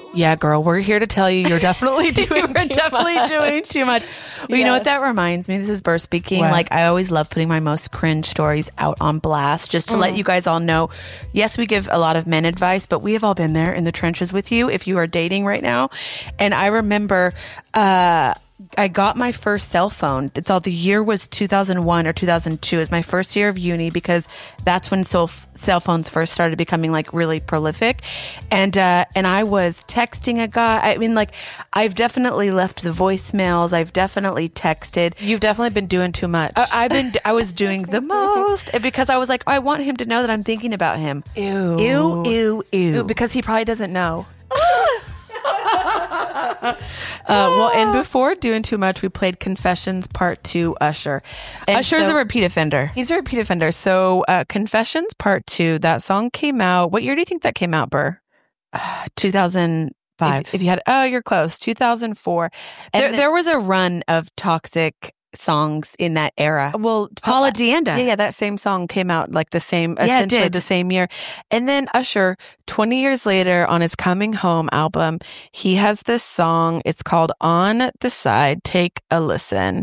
Yeah, girl, we're here to tell you you're definitely doing doing too much. Well, you know what that reminds me? This is Burr speaking. What? Like, I always love putting my most cringe stories out on blast just to let you guys all know. Yes, we give a lot of men advice, but we have all been there in the trenches with you if you are dating right now. And I remember, I got my first cell phone. The year was 2001 or 2002. It was my first year of uni because that's when cell phones first started becoming like really prolific. And I was texting a guy. I mean, like, I've definitely left the voicemails. I've definitely texted. You've definitely been doing too much. I was doing the most because I was like, I want him to know that I'm thinking about him. Ew. Ew, ew, ew. Because he probably doesn't know. Well, And before doing too much, we played Confessions Part 2, Usher. And Usher's a repeat offender. He's a repeat offender. So Confessions Part 2, that song came out. What year do you think that came out, Burr? 2005. If you had, you're close. 2004. And There was a run of toxic songs in that era. well, Paula Deanda. Yeah, that same song came out like the same, Yeah, it essentially did. the same year. And then Usher, 20 years later on his Coming Home album, he has this song. It's called On the Side. Take a listen.